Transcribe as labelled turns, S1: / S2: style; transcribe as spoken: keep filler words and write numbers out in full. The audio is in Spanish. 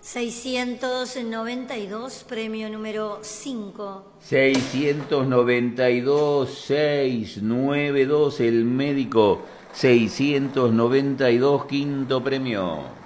S1: seiscientos noventa y dos, premio número cinco.
S2: seiscientos noventa y dos, seiscientos noventa y dos, el médico. seiscientos noventa y dos, quinto premio.